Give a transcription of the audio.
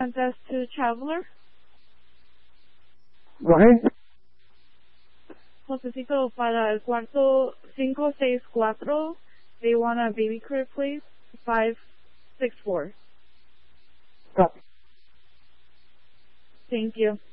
Princess to Traveler. Go ahead. Josecito, para el cuarto 564, they want a baby crib, please. 564. Copy. Thank you.